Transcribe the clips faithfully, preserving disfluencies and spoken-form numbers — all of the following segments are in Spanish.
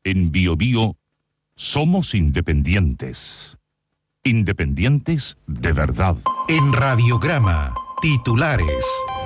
En Biobío somos independientes. Independientes de verdad. En Radiograma, titulares.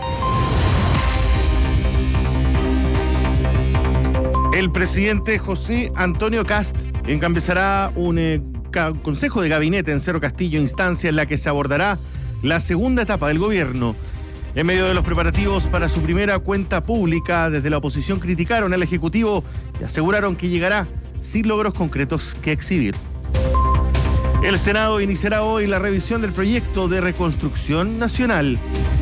El presidente José Antonio Kast encabezará un eh, ca- consejo de gabinete en Cerro Castillo, instancia en la que se abordará la segunda etapa del gobierno. En medio de los preparativos para su primera cuenta pública, desde la oposición criticaron al Ejecutivo y aseguraron que llegará sin logros concretos que exhibir. El Senado iniciará hoy la revisión del proyecto de reconstrucción nacional.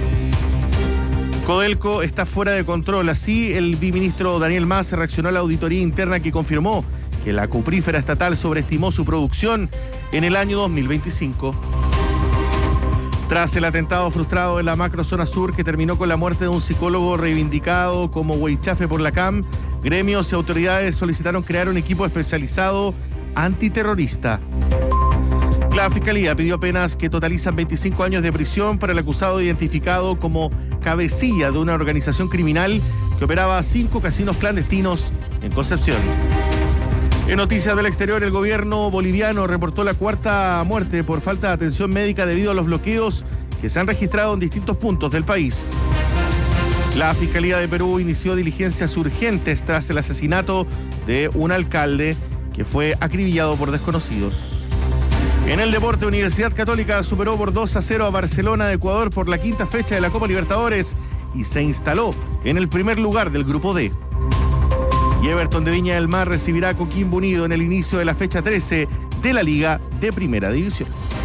Codelco está fuera de control. Así, el biministro Daniel Mas reaccionó a la auditoría interna que confirmó que la cuprífera estatal sobreestimó su producción en el año dos mil veinticinco. Tras el atentado frustrado en la macrozona sur que terminó con la muerte de un psicólogo reivindicado como huichafe por la C A M, gremios y autoridades solicitaron crear un equipo especializado antiterrorista. La Fiscalía pidió penas que totalizan veinticinco años de prisión para el acusado identificado como cabecilla de una organización criminal que operaba cinco casinos clandestinos en Concepción. En noticias del exterior, el gobierno boliviano reportó la cuarta muerte por falta de atención médica debido a los bloqueos que se han registrado en distintos puntos del país. La Fiscalía de Perú inició diligencias urgentes tras el asesinato de un alcalde que fue acribillado por desconocidos. En el deporte, Universidad Católica superó por dos a cero a Barcelona de Ecuador por la quinta fecha de la Copa Libertadores y se instaló en el primer lugar del Grupo D. Y Everton de Viña del Mar recibirá a Coquimbo Unido en el inicio de la fecha trece de la Liga de Primera División.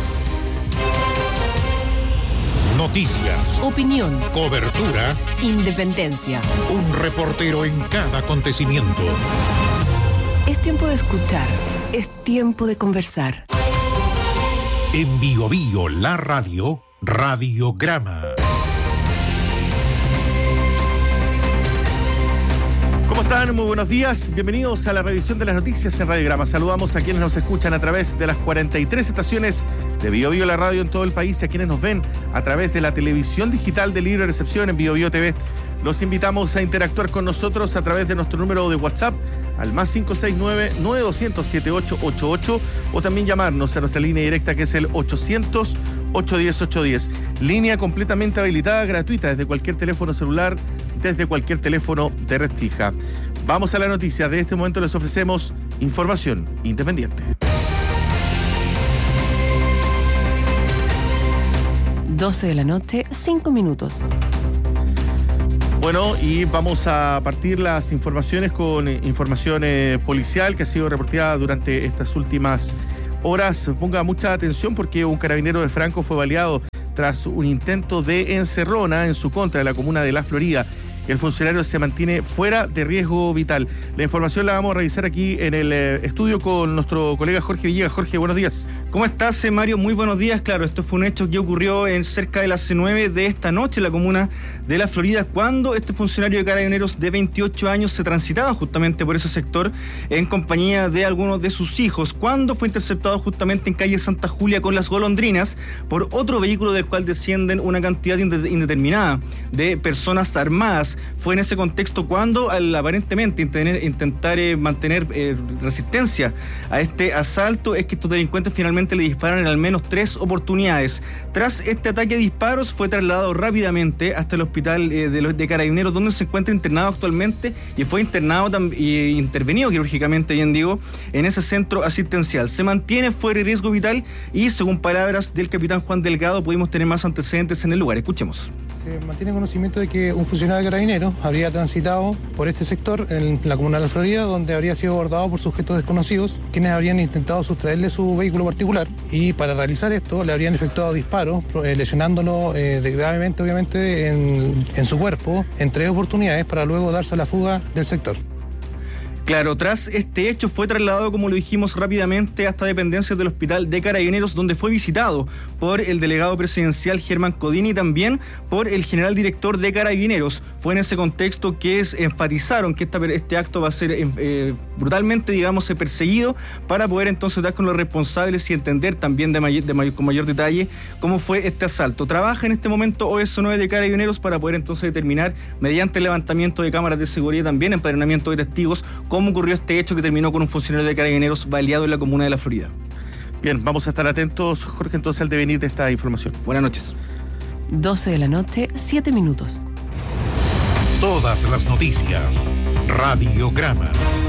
Noticias, Opinión, cobertura, independencia. un reportero en cada acontecimiento. Es tiempo de escuchar, es tiempo de conversar. En Biobío, la radio, Radiograma. ¿Cómo están? Muy buenos días. Bienvenidos a la revisión de las noticias en Radiograma. Saludamos a quienes nos escuchan a través de las cuarenta y tres estaciones de Biobío la radio en todo el país y a quienes nos ven a través de la televisión digital de libre recepción en Biobío T V. Los invitamos a interactuar con nosotros a través de nuestro número de WhatsApp al más cinco seis nueve, nueve dos cero cero, siete ocho ocho ocho o también llamarnos a nuestra línea directa que es el ochocientos, ochocientos diez, ochocientos diez. Línea completamente habilitada, gratuita, desde cualquier teléfono celular, desde cualquier teléfono de red fija. Vamos a la noticia. De este momento les ofrecemos información independiente. doce de la noche, cinco minutos. Bueno, y vamos a partir las informaciones con eh, información eh, policial que ha sido reportada durante estas últimas horas. Ponga mucha atención porque un carabinero de Franco fue baleado tras un intento de encerrona en su contra en la comuna de La Florida. El funcionario se mantiene fuera de riesgo vital. La información la vamos a revisar aquí en el eh, estudio con nuestro colega Jorge Villegas. Jorge, buenos días. ¿Cómo estás, Mario? Muy buenos días. Claro, esto fue un hecho que ocurrió en cerca de las nueve de esta noche en la comuna de La Florida, cuando este funcionario de Carabineros de veintiocho años se transitaba justamente por ese sector en compañía de algunos de sus hijos, cuando fue interceptado justamente en calle Santa Julia con Las Golondrinas por otro vehículo del cual descienden una cantidad indeterminada de personas armadas. Fue en ese contexto cuando, al aparentemente intentar, intentar eh, mantener eh, resistencia a este asalto, es que estos delincuentes finalmente le disparan en al menos tres oportunidades. Tras este ataque a disparos, fue trasladado rápidamente hasta el hospital eh, de, los, de Carabineros, donde se encuentra internado actualmente, y fue internado y intervenido quirúrgicamente, bien digo, en ese centro asistencial. Se mantiene fuera de riesgo vital y, según palabras del capitán Juan Delgado, pudimos tener más antecedentes en el lugar. Escuchemos. Se mantiene conocimiento de que un funcionario de Carabineros habría transitado por este sector en la comuna de La Florida, donde habría sido abordado por sujetos desconocidos, quienes habrían intentado sustraerle su vehículo particular, y para realizar esto le habrían efectuado disparos, eh, lesionándolo eh, de gravemente, obviamente, en, en su cuerpo, en tres oportunidades, para luego darse a la fuga del sector. Claro, tras este hecho fue trasladado, como lo dijimos rápidamente, hasta dependencias del hospital de Carabineros, donde fue visitado por el delegado presidencial Germán Codini y también por el general director de Carabineros. Fue en ese contexto que es, enfatizaron que esta, este acto va a ser eh, brutalmente, digamos, perseguido, para poder entonces dar con los responsables y entender también de mayor, de mayor, con mayor detalle cómo fue este asalto. Trabaja en este momento O S nueve de Carabineros para poder entonces determinar, mediante el levantamiento de cámaras de seguridad y también empadronamiento de testigos, cómo ocurrió este hecho que terminó con un funcionario de Carabineros baleado en la comuna de La Florida. Bien, vamos a estar atentos, Jorge, entonces al devenir de esta información. Buenas noches. doce de la noche, siete minutos. Todas las noticias. Radiograma.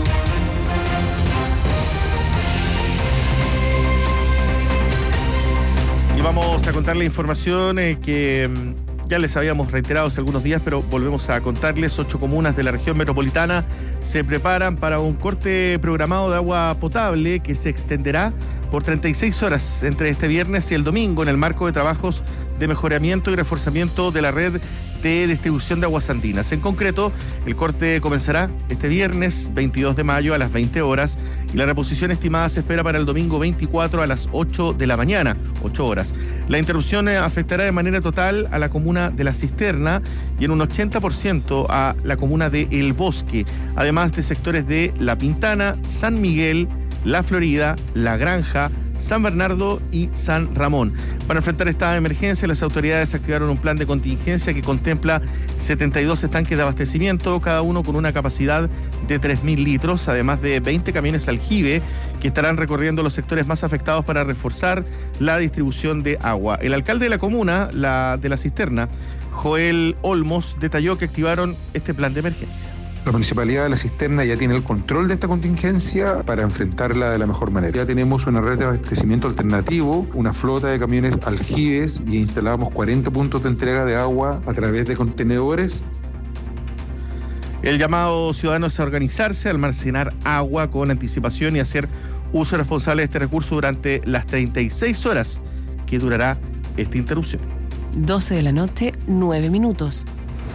Y vamos a contarle información eh, que mm, ya les habíamos reiterado hace algunos días, pero volvemos a contarles. Ocho comunas de la región metropolitana se preparan para un corte programado de agua potable que se extenderá por treinta y seis horas entre este viernes y el domingo en el marco de trabajos de mejoramiento y reforzamiento de la red de distribución de aguas andinas. En concreto, el corte comenzará este viernes veintidós de mayo a las veinte horas y la reposición estimada se espera para el domingo veinticuatro a las ocho de la mañana, ocho horas. La interrupción afectará de manera total a la comuna de La Cisterna y en un ochenta por ciento a la comuna de El Bosque, además de sectores de La Pintana, San Miguel, La Florida, La Granja, San Bernardo y San Ramón. Para enfrentar esta emergencia, las autoridades activaron un plan de contingencia que contempla setenta y dos estanques de abastecimiento, cada uno con una capacidad de tres mil litros, además de veinte camiones aljibe que estarán recorriendo los sectores más afectados para reforzar la distribución de agua. El alcalde de la comuna, la de La Cisterna, Joel Olmos, detalló que activaron este plan de emergencia. La Municipalidad de La Cisterna ya tiene el control de esta contingencia para enfrentarla de la mejor manera. Ya tenemos una red de abastecimiento alternativo, una flota de camiones aljibes y instalamos cuarenta puntos de entrega de agua a través de contenedores. El llamado ciudadano es a organizarse, a almacenar agua con anticipación y hacer uso responsable de este recurso durante las treinta y seis horas que durará esta interrupción. doce de la noche, nueve minutos.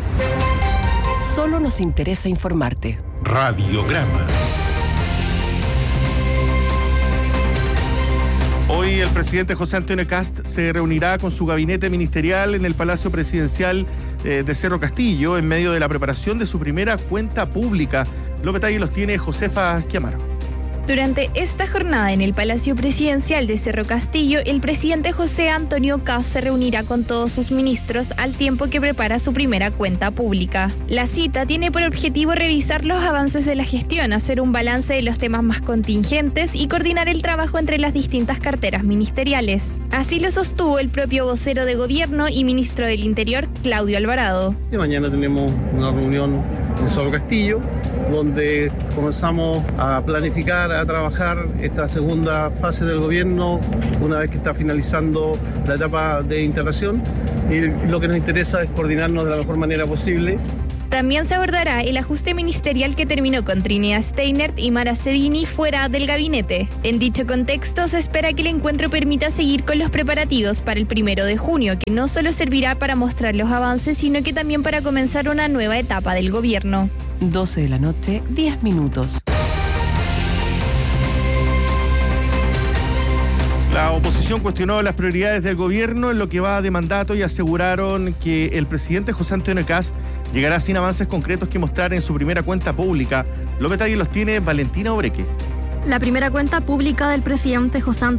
Solo nos interesa informarte. Radiograma. Hoy el presidente José Antonio Kast se reunirá con su gabinete ministerial en el Palacio Presidencial eh, de Cerro Castillo en medio de la preparación de su primera cuenta pública. Los detalles los tiene Josefa Schiamaro. Durante esta jornada en el Palacio Presidencial de Cerro Castillo, el presidente José Antonio Kast se reunirá con todos sus ministros al tiempo que prepara su primera cuenta pública. La cita tiene por objetivo revisar los avances de la gestión, hacer un balance de los temas más contingentes y coordinar el trabajo entre las distintas carteras ministeriales. Así lo sostuvo el propio vocero de gobierno y ministro del Interior, Claudio Alvarado. Y mañana tenemos una reunión en Cerro Castillo, donde comenzamos a planificar, a trabajar esta segunda fase del gobierno, una vez que está finalizando la etapa de integración. Y lo que nos interesa es coordinarnos de la mejor manera posible. También se abordará el ajuste ministerial que terminó con Trinidad Steinert y Mara Cedini fuera del gabinete. En dicho contexto, se espera que el encuentro permita seguir con los preparativos para el primero de junio, que no solo servirá para mostrar los avances, sino que también para comenzar una nueva etapa del gobierno. doce de la noche, diez minutos. La oposición cuestionó las prioridades del gobierno en lo que va de mandato y aseguraron que el presidente José Antonio Kast llegará sin avances concretos que mostrar en su primera cuenta pública. Los detalles los tiene Valentina Obreque. La primera cuenta pública del presidente José Antonio